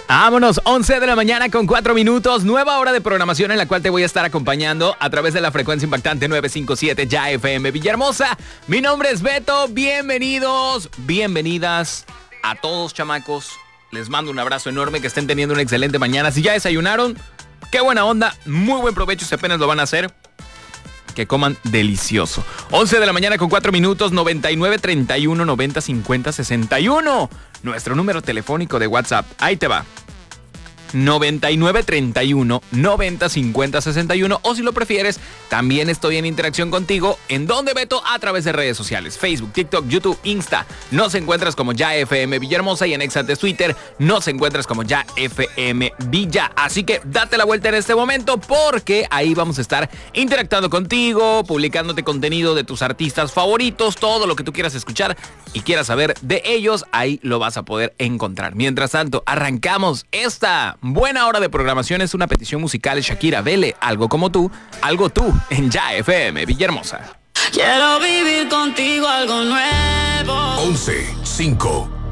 Vámonos, 11 de la mañana con 4 minutos, nueva hora de programación en la cual te voy a estar acompañando a través de la frecuencia impactante 957 Ya FM Villahermosa. Mi nombre es Beto, bienvenidos, bienvenidas a todos, chamacos. Les mando un abrazo enorme, que estén teniendo una excelente mañana. Si ya desayunaron, qué buena onda, muy buen provecho si apenas lo van a hacer. Que coman delicioso. 11 de la mañana con 4 minutos, 99 31 90 50 61. Nuestro número telefónico de WhatsApp. Ahí te va. 99 31 90 50 61. O si lo prefieres, también estoy en interacción contigo. ¿En dónde, Beto? A través de redes sociales. Facebook, TikTok, YouTube, Insta. Nos encuentras como Ya FM Villahermosa, y en Exa de Twitter nos encuentras como Ya FM Villa. Así que date la vuelta en este momento, porque ahí vamos a estar interactuando contigo, publicándote contenido de tus artistas favoritos, todo lo que tú quieras escuchar y quieras saber de ellos, ahí lo vas a poder encontrar. Mientras tanto, arrancamos esta buena hora de programación. Es una petición musical. Shakira, Vele, Algo Como Tú, Algo Tú, en Ya FM Villahermosa. Quiero vivir contigo algo nuevo. 11, 5,